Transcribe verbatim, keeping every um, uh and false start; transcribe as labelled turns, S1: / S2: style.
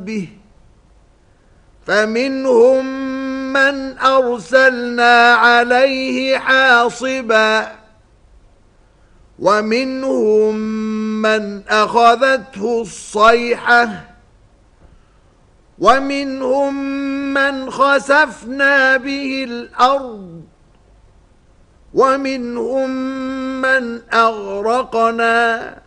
S1: به فمنهم من أرسلنا عليه حاصبا ومنهم من أخذته الصيحة ومنهم من خسفنا به الأرض ومنهم من أغرقنا